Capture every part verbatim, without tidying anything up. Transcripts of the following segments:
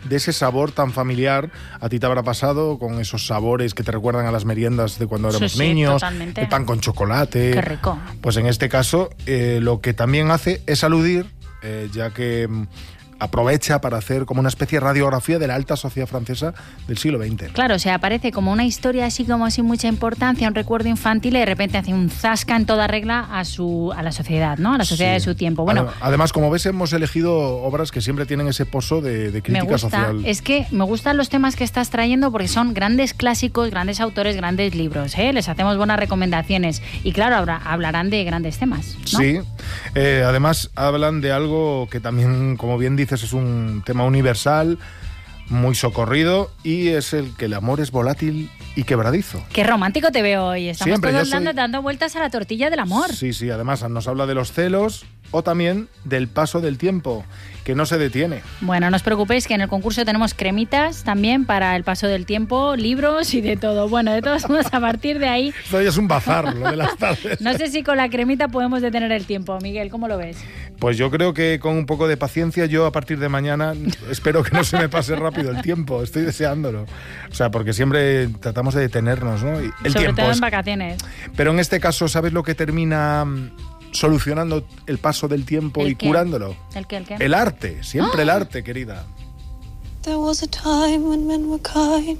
de ese sabor tan familiar. A ti te habrá pasado con esos sabores que te recuerdan a las meriendas de cuando éramos sí, sí, niños, totalmente. el pan con chocolate. Qué rico. Pues en este caso, eh, lo que también hace es aludir, eh, ya que mm, aprovecha para hacer como una especie de radiografía de la alta sociedad francesa del siglo veinte. Claro, o sea, aparece como una historia así como sin mucha importancia, un recuerdo infantil, y de repente hace un zasca en toda regla a su a la sociedad, ¿no? A la sociedad Sí. de su tiempo. Bueno, Además, como ves, hemos elegido obras que siempre tienen ese pozo de, de me crítica gusta, social. es que me gustan los temas que estás trayendo porque son grandes clásicos, grandes autores, grandes libros, ¿eh? Les hacemos buenas recomendaciones y claro, habrá- hablarán de grandes temas, ¿no? Sí, eh, además hablan de algo que también, como bien dices, es un tema universal, muy socorrido, y es el que el amor es volátil y quebradizo. Qué romántico te veo hoy. Estamos Siempre, todos yo soy- dando, dando vueltas a la tortilla del amor. Sí, sí, además nos habla de los celos o también del paso del tiempo, que no se detiene. Bueno, no os preocupéis que en el concurso tenemos cremitas también para el paso del tiempo, libros y de todo. Bueno, de todos modos, a partir de ahí, Esto ya es un bazar, lo de las tardes. no sé si con la cremita podemos detener el tiempo. Miguel, ¿cómo lo ves? Pues yo creo que con un poco de paciencia, yo a partir de mañana espero que no se me pase rápido el tiempo, estoy deseándolo. O sea, porque siempre tratamos de detenernos, ¿no? Y el Sobre tiempo todo es- en vacaciones. Pero en este caso, ¿sabes lo que termina mm, solucionando el paso del tiempo ¿El y qué? curándolo? ¿El qué, el qué? El arte, siempre el arte, querida. There was a time when men were kind,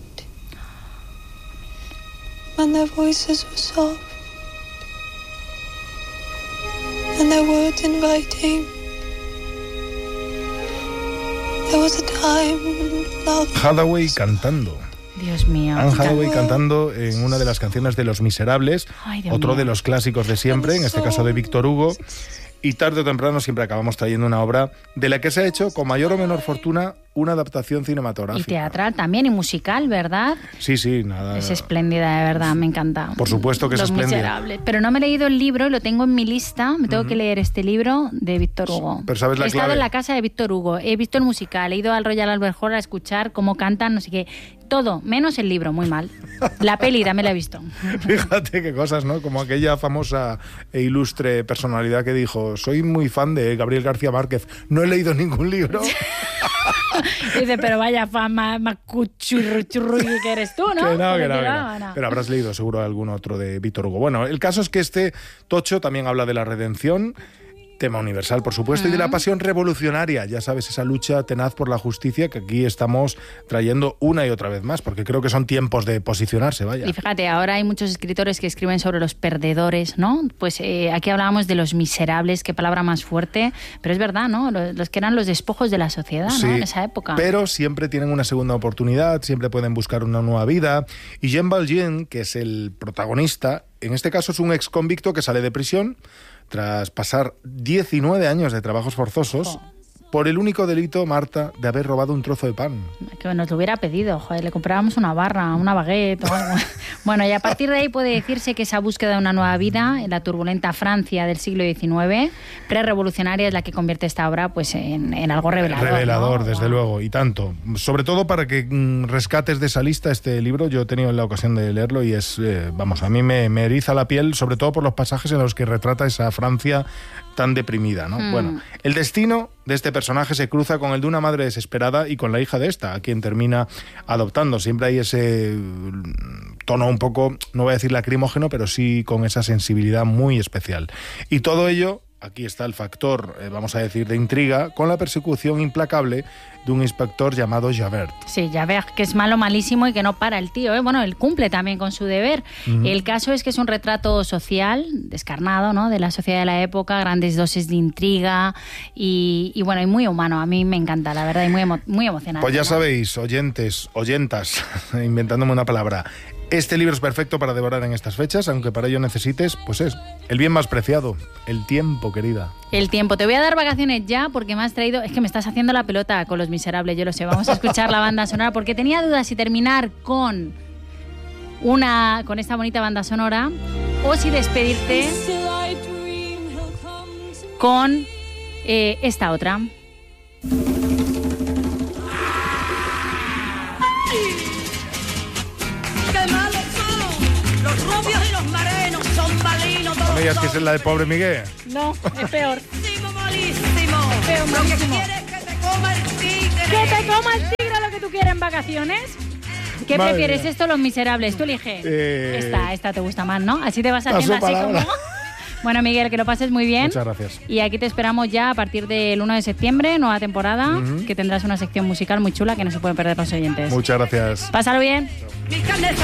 when their voices were soft, and their words inviting. There was a time when love Hathaway cantando. Dios mío. Anne Hathaway cantando en una de las canciones de Los Miserables, Ay, Dios otro mío. de los clásicos de siempre, en este caso de Víctor Hugo. Y tarde o temprano siempre acabamos trayendo una obra de la que se ha hecho, con mayor o menor fortuna, una adaptación Y cinematográfica. teatral también, y musical, ¿verdad? Sí, sí, nada. Es espléndida, de verdad, me encanta. Por supuesto que es Los espléndida. Miserables. Pero no me he leído el libro, lo tengo en mi lista. Me tengo que leer este libro de Víctor Hugo. Pero ¿sabes la He estado clave? en la casa de Víctor Hugo, he visto el musical, he ido al Royal Albert Hall a escuchar cómo cantan, no sé qué. Todo, menos el libro, muy mal. La peli también la he visto. Fíjate qué cosas, ¿no? Como aquella famosa e ilustre personalidad que dijo: soy muy fan de Gabriel García Márquez, no he leído ningún libro. Dice, pero vaya fama, más cuchurruchurri que eres tú, ¿no? Que no, que no, Porque que no, no. no. Pero habrás leído seguro algún otro de Víctor Hugo. Bueno, el caso es que este tocho también habla de la redención, tema universal, por supuesto, y de la pasión revolucionaria. Ya sabes, esa lucha tenaz por la justicia que aquí estamos trayendo una y otra vez más, porque creo que son tiempos de posicionarse, vaya. Y fíjate, ahora hay muchos escritores que escriben sobre los perdedores, ¿no? Pues eh, aquí hablábamos de los miserables, qué palabra más fuerte, pero es verdad, ¿no? Los, los que eran los despojos de la sociedad, ¿no? Sí, En esa época. pero siempre tienen una segunda oportunidad, siempre pueden buscar una nueva vida. Y Jean Valjean, que es el protagonista, en este caso es un ex convicto que sale de prisión tras pasar diecinueve años de trabajos forzosos, Jo. por el único delito, Marta, de haber robado un trozo de pan. Que nos lo hubiera pedido, joder, le comprábamos una barra, una baguette o algo. Bueno, y a partir de ahí puede decirse que esa búsqueda de una nueva vida en la turbulenta Francia del siglo diecinueve, prerevolucionaria, es la que convierte esta obra pues en, en algo revelador. Revelador, ¿no? desde Wow. luego, y tanto. Sobre todo para que mm, rescates de esa lista este libro. Yo he tenido la ocasión de leerlo y es, eh, vamos, a mí me, me eriza la piel, sobre todo por los pasajes en los que retrata esa Francia tan deprimida, ¿no? Mm. Bueno, el destino de este personaje se cruza con el de una madre desesperada y con la hija de esta, a quien termina adoptando. Siempre hay ese mm, tono un poco, no voy a decir lacrimógeno, pero sí con esa sensibilidad muy especial. Y todo ello, aquí está el factor, eh, vamos a decir, de intriga, con la persecución implacable de un inspector llamado Javert. Sí, ya veas que es malo, malísimo y que no para el tío, ¿eh? Bueno, él cumple también con su deber. Ujú. El caso es que es un retrato social, descarnado, ¿no? De la sociedad de la época, grandes dosis de intriga y, y bueno, y muy humano. A mí me encanta, la verdad, y muy, emo- muy emocionante. Pues ya ¿no? sabéis, oyentes, oyentas, inventándome una palabra, este libro es perfecto para devorar en estas fechas, aunque para ello necesites, pues es, el bien más preciado, el tiempo, querida. El tiempo. Te voy a dar vacaciones ya porque me has traído... Es que me estás haciendo la pelota con Los Miserables, yo lo sé. Vamos a escuchar la banda sonora porque tenía dudas si terminar con una con esta bonita banda sonora o si despedirte con eh, esta otra. ¡Qué malos son! Los rubios y los morenos son malinos. No me digas que es la de Pobre Miguel. No, es peor. Malísimo, malísimo. Feo, Lo que malísimo. quieres es que te coma el tigre. ¡Que te coma el tigre de tú quieres en vacaciones? ¿Qué Madre prefieres, mía. esto o Los Miserables? Tú elige. Eh, Esta, esta te gusta más, ¿no? Así te vas Paso haciendo así palabra. como... Bueno, Miguel, que lo pases muy bien. Muchas gracias. Y aquí te esperamos ya a partir del uno de septiembre, nueva temporada, Ujú. que tendrás una sección musical muy chula que no se pueden perder los oyentes. Muchas gracias. Pásalo bien. Mi carne